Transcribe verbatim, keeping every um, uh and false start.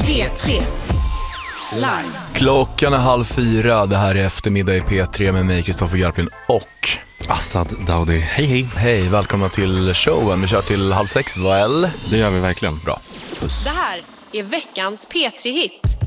P tre Live. Klockan är halv fyra, det här är eftermiddag i P tre med mig, Kristoffer Garplin och Assad Daudi. Hej hej. Hej, välkomna till showen. Vi kör till halv sex, väl? Det gör vi verkligen. Bra. Det här är veckans P tre-hit.